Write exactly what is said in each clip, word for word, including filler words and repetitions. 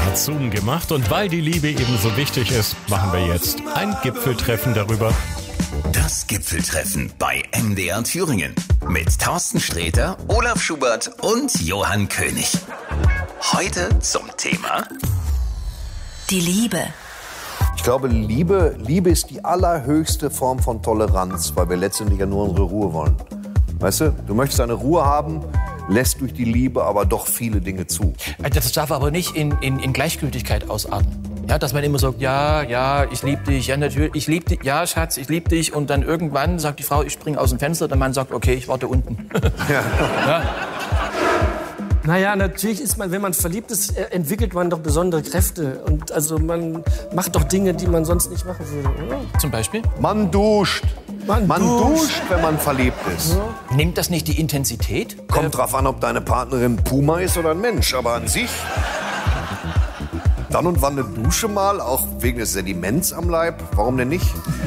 hat Zoom gemacht und weil die Liebe eben so wichtig ist, machen wir jetzt ein Gipfeltreffen darüber. Das Gipfeltreffen bei M D R Thüringen mit Thorsten Sträter, Olaf Schubert und Johann König. Heute zum Thema die Liebe. Ich glaube, Liebe, Liebe ist die allerhöchste Form von Toleranz, weil wir letztendlich ja nur unsere Ruhe wollen. Weißt du, du möchtest eine Ruhe haben, lässt durch die Liebe aber doch viele Dinge zu. Das darf aber nicht in, in, in Gleichgültigkeit ausarten. Ja, dass man immer sagt, ja, ja, ich liebe dich, ja, natürlich, ich liebe dich, ja, Schatz, ich liebe dich. Und dann irgendwann sagt die Frau, ich springe aus dem Fenster, der Mann sagt, okay, ich warte unten. Ja. Ja. Naja, natürlich ist man, wenn man verliebt ist, entwickelt man doch besondere Kräfte. Und also man macht doch Dinge, die man sonst nicht machen würde, oder? Zum Beispiel? Man duscht. Man, Man duscht. duscht, wenn man verliebt ist. Ja. Nimmt das nicht die Intensität? Kommt drauf an, ob deine Partnerin Puma ist oder ein Mensch. Aber an sich, dann und wann eine Dusche mal, auch wegen des Sediments am Leib. Warum denn nicht?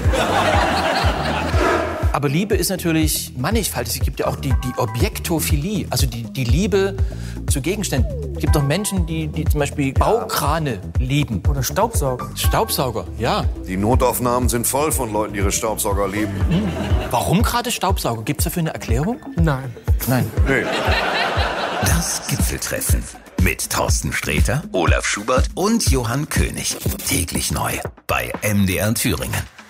Aber Liebe ist natürlich mannigfaltig. Es gibt ja auch die, die Objektophilie, also die, die Liebe zu Gegenständen. Es gibt doch Menschen, die, die zum Beispiel Baukrane lieben. Oder Staubsauger. Staubsauger, ja. Die Notaufnahmen sind voll von Leuten, die ihre Staubsauger lieben. Hm. Warum gerade Staubsauger? Gibt es dafür eine Erklärung? Nein. Nein. Nee. das Gipfeltreffen mit Thorsten Sträter, Olaf Schubert und Johann König. Täglich neu bei M D R Thüringen.